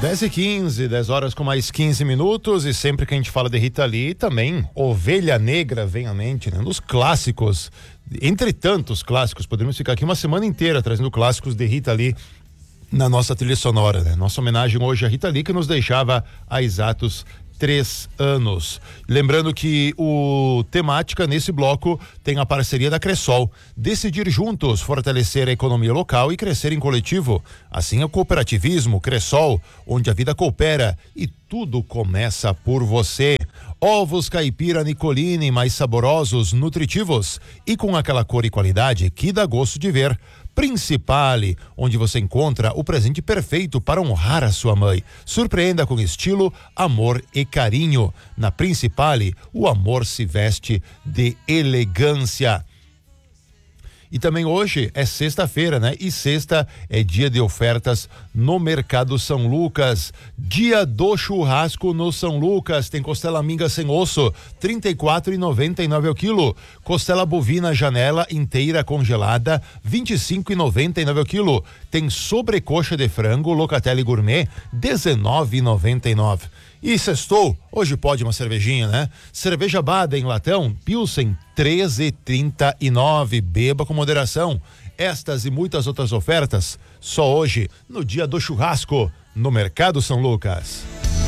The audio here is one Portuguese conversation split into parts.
10h15, 10 horas com mais 15 minutos, e sempre que a gente fala de Rita Lee, também Ovelha Negra vem à mente, né? Nos clássicos, entre tantos clássicos, poderíamos ficar aqui uma semana inteira trazendo clássicos de Rita Lee na nossa trilha sonora, né? Nossa homenagem hoje a Rita Lee, que nos deixava há exatos 3 anos. Lembrando que o Temática nesse bloco tem a parceria da Cressol. Decidir juntos, fortalecer a economia local e crescer em coletivo. Assim é o cooperativismo Cressol, onde a vida coopera e tudo começa por você. Ovos caipira Nicolini, mais saborosos, nutritivos e com aquela cor e qualidade que dá gosto de ver. Principale, onde você encontra o presente perfeito para honrar a sua mãe. Surpreenda com estilo, amor e carinho. Na Principale, o amor se veste de elegância. E também hoje é sexta-feira, né? E sexta é dia de ofertas no Mercado São Lucas. Dia do churrasco no São Lucas. Tem costela minga sem osso, R$ 34,99 ao quilo. Costela bovina janela inteira congelada, R$ 25,99 ao quilo. Tem sobrecoxa de frango Locatelli Gourmet, R$ 19,99. E sextou, hoje pode uma cervejinha, né? Cerveja Baden em latão, Pilsen, 13,39. Beba com moderação. Estas e muitas outras ofertas, só hoje, no dia do churrasco, no Mercado São Lucas.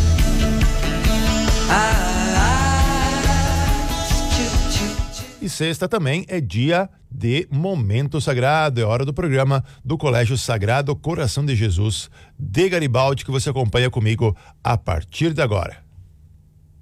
E sexta também é dia de Momento Sagrado, é hora do programa do Colégio Sagrado Coração de Jesus de Garibaldi, que você acompanha comigo a partir de agora.